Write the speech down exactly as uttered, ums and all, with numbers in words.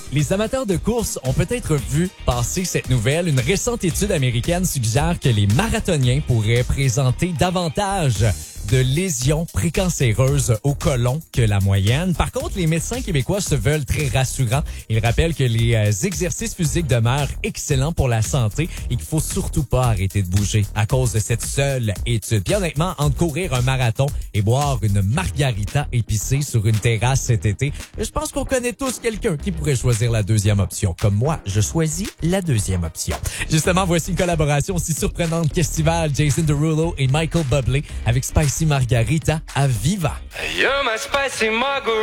Les amateurs de course ont peut-être vu passer cette nouvelle. Une récente étude américaine suggère que les marathoniens pourraient présenter davantage de lésions précancéreuses au côlon que la moyenne. Par contre, les médecins québécois se veulent très rassurants. Ils rappellent que les euh, exercices physiques demeurent excellents pour la santé et qu'il faut surtout pas arrêter de bouger à cause de cette seule étude. Puis honnêtement, entre courir un marathon et boire une margarita épicée sur une terrasse cet été, je pense qu'on connaît tous quelqu'un qui pourrait choisir la deuxième option. Comme moi, je choisis la deuxième option. Justement, voici une collaboration aussi surprenante qu'estivale. Jason Derulo et Michael Bublé avec Spicy Margarita à Viva. You're my spicy margarita.